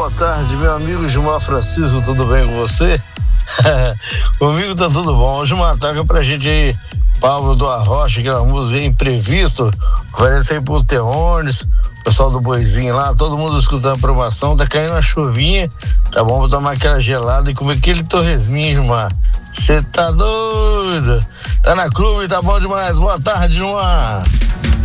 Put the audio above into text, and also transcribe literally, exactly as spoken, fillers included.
boa tarde, meu amigo Gilmar Francisco, tudo bem com você? Comigo tá tudo bom. Gilmar, toca pra gente aí Pablo do Arrocha, aquela música Imprevisto, oferece aí pro Terrones, pessoal do Boizinho lá, todo mundo escutando a promoção, tá caindo uma chuvinha, tá bom pra tomar aquela gelada e comer aquele torresminho, Gilmar. Você tá doido? Tá na clube, tá bom demais. Boa tarde, Gilmar.